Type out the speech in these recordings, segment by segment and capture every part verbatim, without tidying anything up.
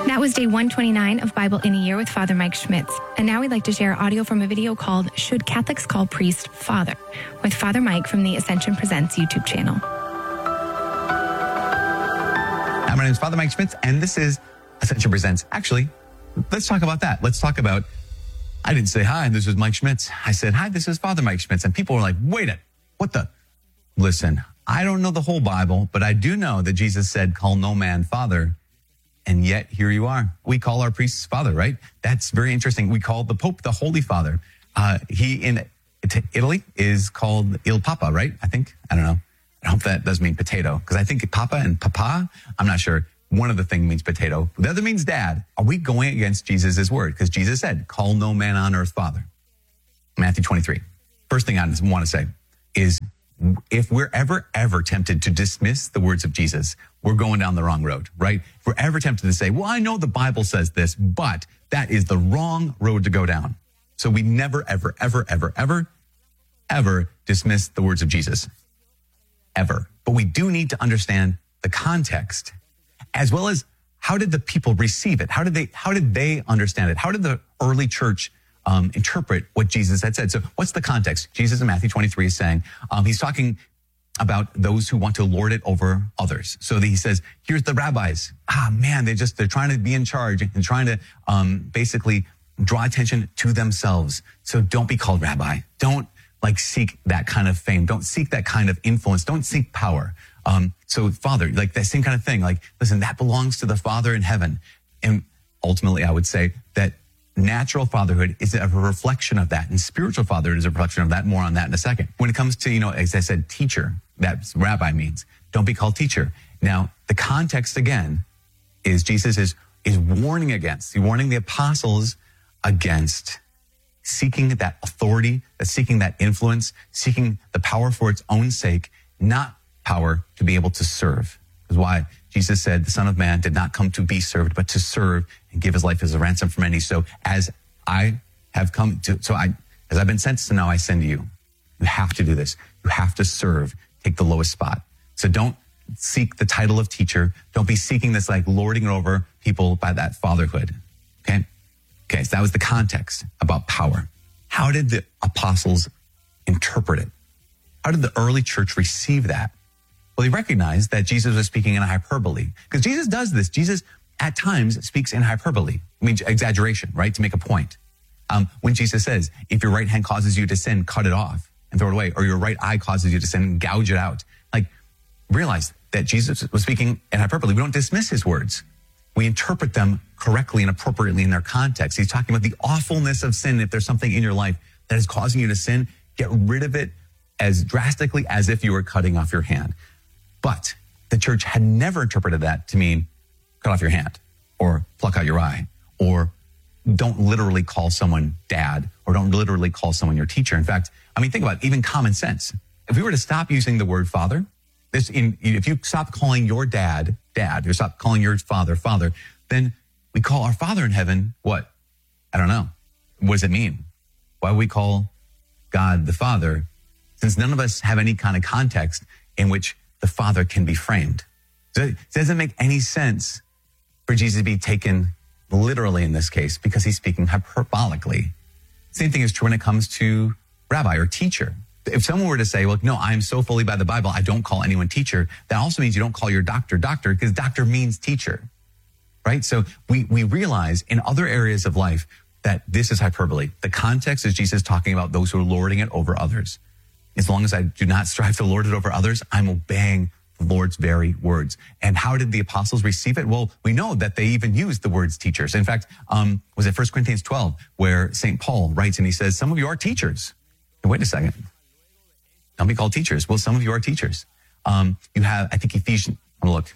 That was day one twenty-nine of Bible in a Year with Father Mike Schmitz. And now we'd like to share audio from a video called Should Catholics Call Priest Father? With Father Mike from the Ascension Presents YouTube channel. Hi, my name is Father Mike Schmitz, and this is Ascension Presents. Actually, let's talk about that. Let's talk about, I didn't say, hi, this is Mike Schmitz. I said, hi, this is Father Mike Schmitz. And people were like, wait a, what the? Listen, I don't know the whole Bible, but I do know that Jesus said, call no man father. And yet here you are. We call our priests father, right? That's very interesting. We call the Pope the Holy Father. Uh, he in Italy is called Il Papa, right? I think. I don't know. I hope that does mean potato, because I think Papa and Papa, I'm not sure. One of the things means potato. The other means dad. Are we going against Jesus' word? Because Jesus said, call no man on earth father. Matthew twenty-three. First thing I want to say is, if we're ever, ever tempted to dismiss the words of Jesus, we're going down the wrong road, right? If we're ever tempted to say, well, I know the Bible says this, but that is the wrong road to go down. So we never, ever, ever, ever, ever, ever dismiss the words of Jesus. Ever. But we do need to understand the context, as well as how did the people receive it? How did they, how did they understand it? How did the early church Um, interpret what Jesus had said? So what's the context? Jesus in Matthew twenty-three is saying, um, he's talking about those who want to lord it over others. So he says, here's the rabbis. Ah, man, they just, they're trying to be in charge and trying to um, basically draw attention to themselves. So don't be called rabbi. Don't like seek that kind of fame. Don't seek that kind of influence. Don't seek power. Um, so Father, like that same kind of thing, like, listen, that belongs to the Father in heaven. And ultimately I would say that natural fatherhood is a reflection of that, and spiritual fatherhood is a reflection of that. More on that in a second. When it comes to, you know, as I said, teacher, that's rabbi means. Don't be called teacher. Now, the context again is Jesus is is warning against, he's warning the apostles against seeking that authority, seeking that influence, seeking the power for its own sake, not power to be able to serve. Because why? Jesus said, the Son of Man did not come to be served, but to serve and give his life as a ransom for many. So as I have come to, so I, as I've been sent, so now I send you. You have to do this. You have to serve, take the lowest spot. So don't seek the title of teacher. Don't be seeking this like lording it over people by that fatherhood. Okay. Okay. So that was the context about power. How did the apostles interpret it? How did the early church receive that? Well, he recognized that Jesus was speaking in a hyperbole, because Jesus does this. Jesus at times speaks in hyperbole. I mean, exaggeration, right? To make a point. Um, when Jesus says, if your right hand causes you to sin, cut it off and throw it away, or your right eye causes you to sin, gouge it out. Like, realize that Jesus was speaking in hyperbole. We don't dismiss his words. We interpret them correctly and appropriately in their context. He's talking about the awfulness of sin. If there's something in your life that is causing you to sin, get rid of it as drastically as if you were cutting off your hand. But the church had never interpreted that to mean cut off your hand or pluck out your eye or don't literally call someone dad or don't literally call someone your teacher. In fact, I mean, think about it, even common sense. If we were to stop using the word father, this in, if you stop calling your dad dad, you stop calling your father father, then we call our Father in heaven what? I don't know. What does it mean? Why would we call God the Father, since none of us have any kind of context in which the Father can be framed? So it doesn't make any sense for Jesus to be taken literally in this case, because he's speaking hyperbolically. Same thing is true when it comes to rabbi or teacher. If someone were to say, well, no, I'm so fully by the Bible, I don't call anyone teacher, that also means you don't call your doctor doctor, because doctor means teacher, right? So we, we realize in other areas of life that this is hyperbole. The context is Jesus talking about those who are lording it over others. As long as I do not strive to lord it over others, I'm obeying the Lord's very words. And how did the apostles receive it? Well, we know that they even used the words teachers. In fact, um, was it First Corinthians twelve where Saint Paul writes and he says, some of you are teachers. And wait a second. Don't be called teachers. Well, some of you are teachers. Um, you have, I think Ephesians, I'm gonna look.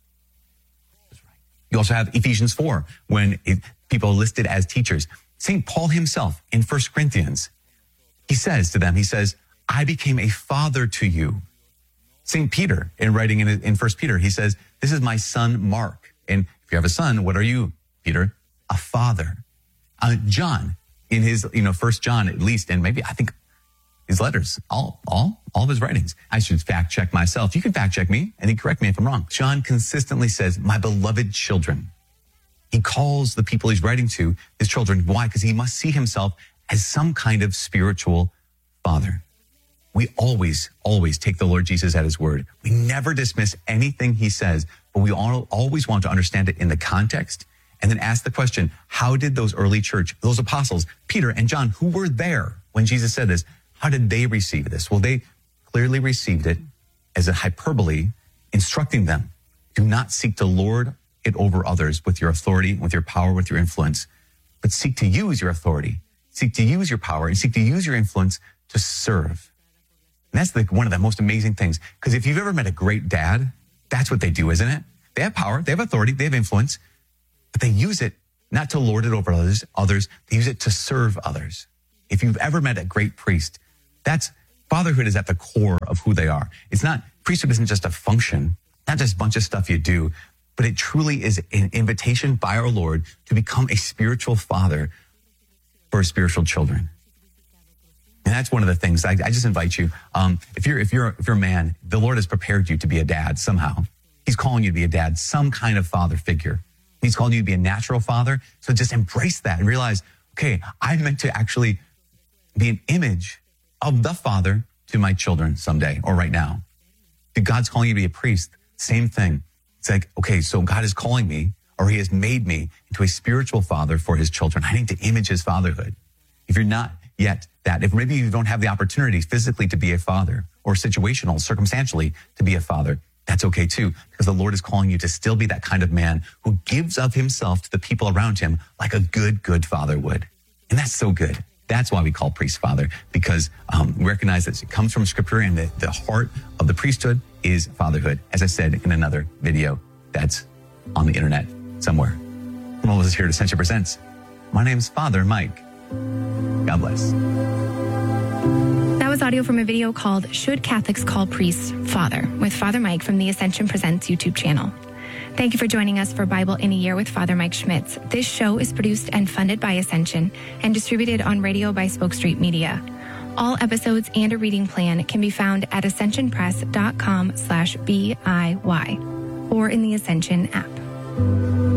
You also have Ephesians four when it, people are listed as teachers. Saint Paul himself in First Corinthians, he says to them, he says, I became a father to you. Saint Peter, in writing in, in First Peter, he says, this is my son, Mark. And if you have a son, what are you, Peter? A father. Uh, John, in his, you know, First John, at least, and maybe I think his letters, all, all, all of his writings. I should fact check myself. You can fact check me and then correct me if I'm wrong. John consistently says, my beloved children. He calls the people he's writing to his children. Why? Because he must see himself as some kind of spiritual father. We always, always take the Lord Jesus at his word. We never dismiss anything he says, but we all, always want to understand it in the context and then ask the question, how did those early church, those apostles, Peter and John, who were there when Jesus said this, how did they receive this? Well, they clearly received it as a hyperbole, instructing them, do not seek to lord it over others with your authority, with your power, with your influence, but seek to use your authority, seek to use your power, and seek to use your influence to serve. And that's like one of the most amazing things. Because if you've ever met a great dad, that's what they do, isn't it? They have power, they have authority, they have influence, but they use it not to lord it over others, others, they use it to serve others. If you've ever met a great priest, that's fatherhood is at the core of who they are. It's not, priesthood isn't just a function, not just a bunch of stuff you do, but it truly is an invitation by our Lord to become a spiritual father for spiritual children. And that's one of the things I, I just invite you. Um, if you're if you're if you're a man, the Lord has prepared you to be a dad somehow. He's calling you to be a dad, some kind of father figure. He's calling you to be a natural father. So just embrace that and realize, okay, I'm meant to actually be an image of the Father to my children someday or right now. If God's calling you to be a priest, same thing. It's like, okay, so God is calling me, or he has made me into a spiritual father for his children. I need to image his fatherhood. If you're not yet that, if maybe you don't have the opportunity physically to be a father, or situational, circumstantially to be a father, that's okay too, because the Lord is calling you to still be that kind of man who gives of himself to the people around him like a good, good father would. And that's so good. That's why we call priest father, because um, we recognize that it comes from scripture, and the, the heart of the priesthood is fatherhood. As I said in another video that's on the internet somewhere. From all of us here at Ascension Presents, my name's Father Mike. God bless. That was audio from a video called Should Catholics Call Priests Father? With Father Mike from the Ascension Presents YouTube channel. Thank you for joining us for Bible in a Year with Father Mike Schmitz. This show is produced and funded by Ascension and distributed on radio by Spoke Street Media. All episodes and a reading plan can be found at ascensionpress.com slash B I Y or in the Ascension app.